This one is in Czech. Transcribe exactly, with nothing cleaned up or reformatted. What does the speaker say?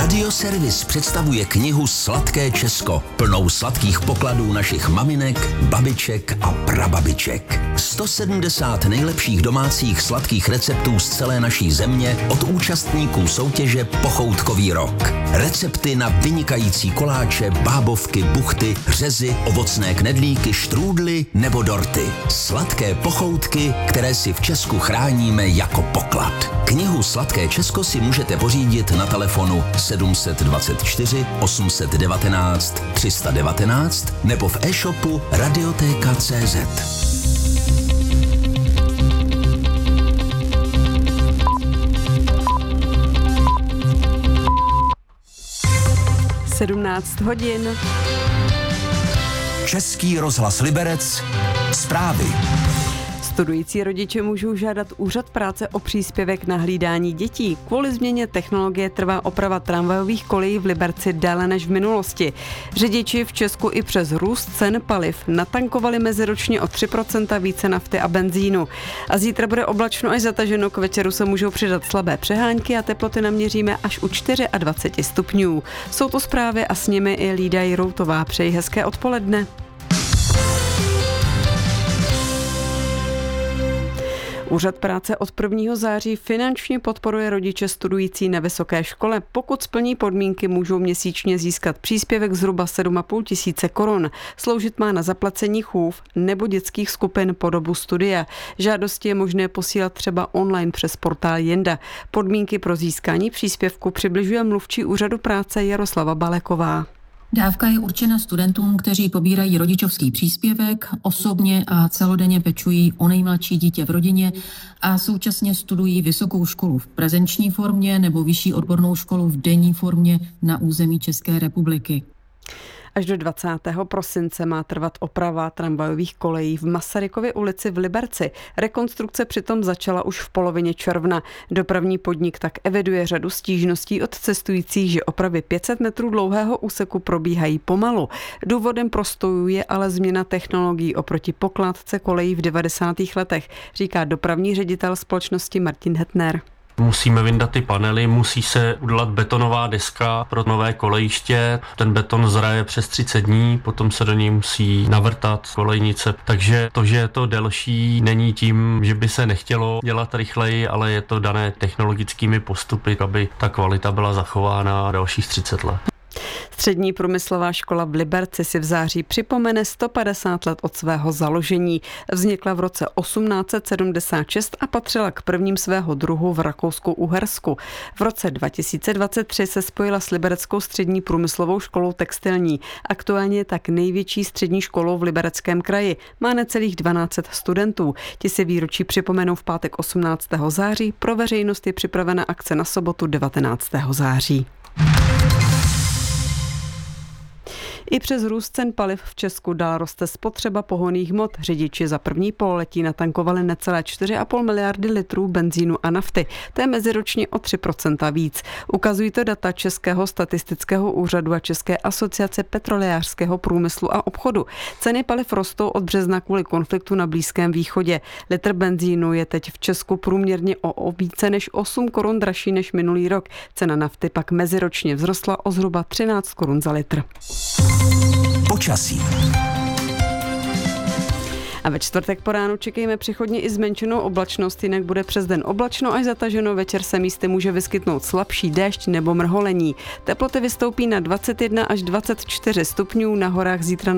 Radioservis představuje knihu Sladké Česko, plnou sladkých pokladů našich maminek, babiček a prababiček. sto sedmdesát nejlepších domácích sladkých receptů z celé naší země od účastníků soutěže Pochoutkový rok. Recepty na vynikající koláče, bábovky, buchty, řezy, ovocné knedlíky, štrůdly nebo dorty. Sladké pochoutky, které si v Česku chráníme jako poklad. Knihu Sladké Česko si můžete pořídit na telefonu sedm set dvacet čtyři osm set devatenáct tři sta devatenáct nebo v e-shopu radioteka tečka cé zet. sedmnáct hodin. Český rozhlas Liberec. Zprávy. Studující rodiče můžou žádat úřad práce o příspěvek na hlídání dětí. Kvůli změně technologie trvá oprava tramvajových kolejí v Liberci déle než v minulosti. Řidiči v Česku i přes růst cen paliv natankovali meziročně o tři procenta více nafty a benzínu. A zítra bude oblačno až zataženo, k večeru se můžou přidat slabé přehánky a teploty naměříme až u dvacet čtyři stupňů. Jsou to zprávy a s nimi i Lída Jiroutová. Přeji hezké odpoledne. Úřad práce od prvního září finančně podporuje rodiče studující na vysoké škole. Pokud splní podmínky, můžou měsíčně získat příspěvek zhruba sedm a půl tisíce korun. Sloužit má na zaplacení chův nebo dětských skupin po dobu studia. Žádosti je možné posílat třeba online přes portál Jenda. Podmínky pro získání příspěvku přibližuje mluvčí úřadu práce Jaroslava Baleková. Dávka je určena studentům, kteří pobírají rodičovský příspěvek, osobně a celodenně pečují o nejmladší dítě v rodině a současně studují vysokou školu v prezenční formě nebo vyšší odbornou školu v denní formě na území České republiky. Až do dvacátého prosince má trvat oprava tramvajových kolejí v Masarykově ulici v Liberci. Rekonstrukce přitom začala už v polovině června. Dopravní podnik tak eviduje řadu stížností od cestujících, že opravy pět set metrů dlouhého úseku probíhají pomalu. Důvodem prostojů je ale změna technologií oproti pokládce kolejí v devadesátých letech, říká dopravní ředitel společnosti Martin Hetner. Musíme vyndat ty panely, musí se udělat betonová deska pro nové kolejiště. Ten beton zraje přes třicet dní, potom se do něj musí navrtat kolejnice. Takže to, že je to delší, není tím, že by se nechtělo dělat rychleji, ale je to dané technologickými postupy, aby ta kvalita byla zachována dalších třicet let. Střední průmyslová škola v Liberci si v září připomene sto padesát let od svého založení. Vznikla v roce osmnáct set sedmdesát šest a patřila k prvním svého druhu v Rakousku-Uhersku. V roce dva tisíce dvacet tři se spojila s Libereckou střední průmyslovou školou textilní. Aktuálně je tak největší střední školou v Libereckém kraji. Má necelých dvanáct set studentů. Ti si výročí připomenou v pátek osmnáctého září. Pro veřejnost je připravena akce na sobotu devatenáctého září. I přes růst cen paliv v Česku dál roste spotřeba pohonných hmot. Řidiči za první pololetí natankovali necelé čtyři a půl miliardy litrů benzínu a nafty. To je meziročně o tři procenta víc. Ukazují to data Českého statistického úřadu a České asociace petrolejářského průmyslu a obchodu. Ceny paliv rostou od března kvůli konfliktu na Blízkém východě. Litr benzínu je teď v Česku průměrně o, o více než osm korun dražší než minulý rok. Cena nafty pak meziročně vzrostla o zhruba třináct korun za litr. Počasí. A ve čtvrtek po ránu čekejme přechodně i zmenšenou oblačnost, jinak bude přes den oblačno až zataženo, večer se místy může vyskytnout slabší déšť nebo mrholení. Teploty vystoupí na dvacet jedna až dvacet čtyři stupňů, na horách zítra